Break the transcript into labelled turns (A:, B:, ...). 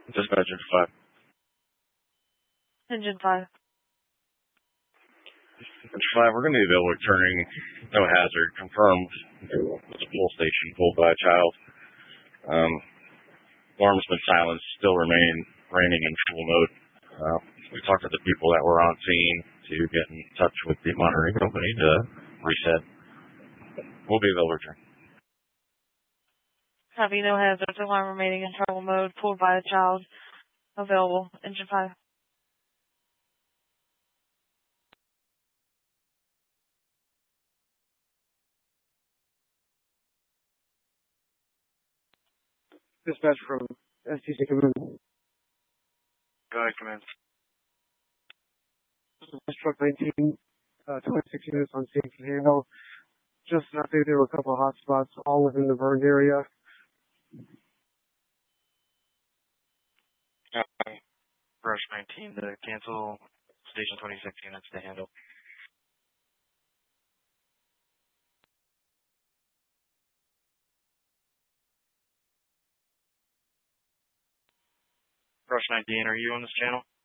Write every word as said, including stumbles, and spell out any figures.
A: Dispatch engine five.
B: Engine five.
A: Engine five, we're going to be available returning. No hazard. Confirmed. It's a pull station pulled by a child. Um, alarm's been silenced. Still remain raining in full mode. Uh, we talked to the people that were on scene to get in touch with the monitoring company to reset. We'll be available return.
B: Copy, no hazards. Alarm remaining in trouble mode. Pulled by a child. Available. Engine five.
C: Dispatch from S T C Command.
D: Go ahead, command.
C: Truck nineteen, uh, twenty-six units on scene can handle. Just an update, there were a couple of hot spots all within the burned area.
D: Uh, Brush nineteen to cancel. Station twenty-six units to handle. Brush nineteen, are you on this channel?